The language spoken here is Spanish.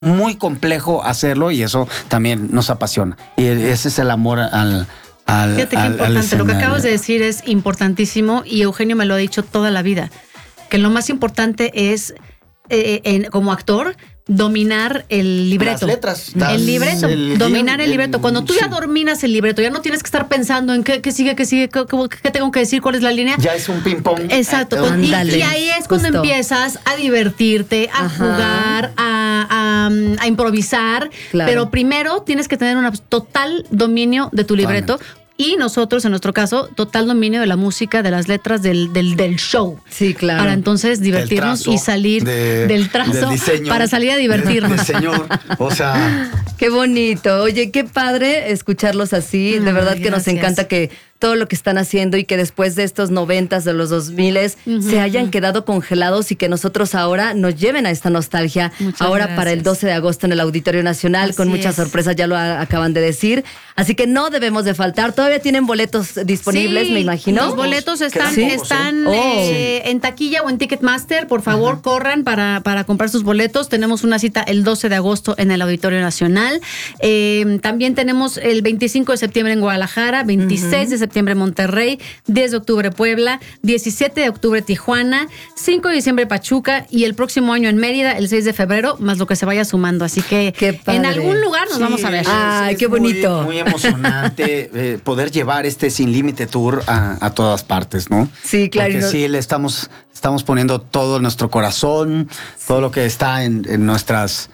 muy complejo hacerlo y eso también nos apasiona. Y ese es el amor al Fíjate qué importante. Lo que acabas de decir es importantísimo y Eugenio me lo ha dicho toda la vida. Que lo más importante es, como actor, dominar el libreto. Las letras. El libreto. Dominar el libreto. Cuando tú ya dominas el libreto, ya no tienes que estar pensando en qué sigue, qué tengo que decir, cuál es la línea. Ya es un ping-pong. Exacto. Y ahí es cuando empiezas a divertirte, a jugar, a improvisar. Claro. Pero primero tienes que tener un total dominio de tu libreto. Y nosotros, en nuestro caso, total dominio de la música, de las letras del show. Sí, claro. Para entonces divertirnos y salir del trazo del diseño, para salir a divertirnos. Señor, o sea... Qué bonito. Oye, qué padre escucharlos así. De verdad que nos encanta que todo lo que están haciendo y que después de estos 90s, de los 2000s, se hayan quedado congelados y que nosotros ahora nos lleven a esta nostalgia. Muchas ahora gracias. Para el 12 de agosto en el Auditorio Nacional, Así con muchas sorpresas, ya lo acaban de decir. Así que no debemos de faltar. Todavía tienen boletos disponibles, me imagino. Los boletos están en taquilla o en Ticketmaster. Por favor, corran para comprar sus boletos. Tenemos una cita el 12 de agosto en el Auditorio Nacional. También tenemos el 25 de septiembre en Guadalajara, 26 de septiembre en Monterrey, 10 de octubre Puebla, 17 de octubre Tijuana, 5 de diciembre Pachuca y el próximo año en Mérida, el 6 de febrero, más lo que se vaya sumando. Así que en algún lugar nos vamos a ver. Ay, qué bonito. Muy emocionante poder llevar este Sin Límite Tour a todas partes, ¿no? Sí, claro. Porque sí, le estamos poniendo todo nuestro corazón, todo lo que está en nuestras